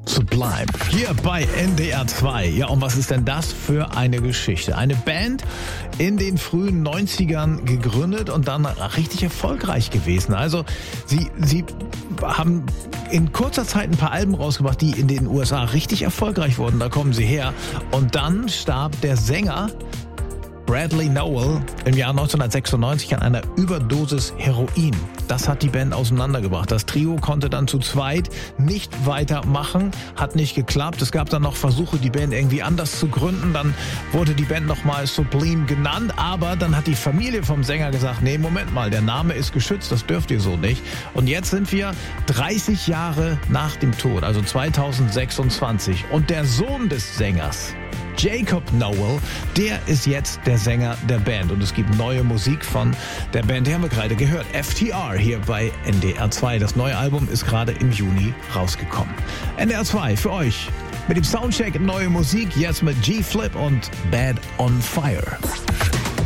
Sublime. Hier bei NDR 2. Ja, und was ist denn das für eine Geschichte? Eine Band in den frühen 90ern gegründet und dann richtig erfolgreich gewesen. Also sie haben in kurzer Zeit ein paar Alben rausgebracht, die in den USA richtig erfolgreich wurden. Da kommen sie her. Und dann starb der Sänger Bradley Nowell im Jahr 1996 an einer Überdosis Heroin. Das hat die Band auseinandergebracht. Das Trio konnte dann zu zweit nicht weitermachen, hat nicht geklappt. Es gab dann noch Versuche, die Band irgendwie anders zu gründen. Dann wurde die Band nochmal Sublime genannt, aber dann hat die Familie vom Sänger gesagt, nee, Moment mal, der Name ist geschützt, das dürft ihr so nicht. Und jetzt sind wir 30 Jahre nach dem Tod, also 2026. Und der Sohn des Sängers, Jacob Nowell, der ist jetzt der Sänger der Band und es gibt neue Musik von der Band, die haben wir gerade gehört, FTR hier bei NDR 2. Das neue Album ist gerade im Juni rausgekommen. NDR 2 für euch mit dem Soundcheck neue Musik, jetzt mit G-Flip und Bad on Fire.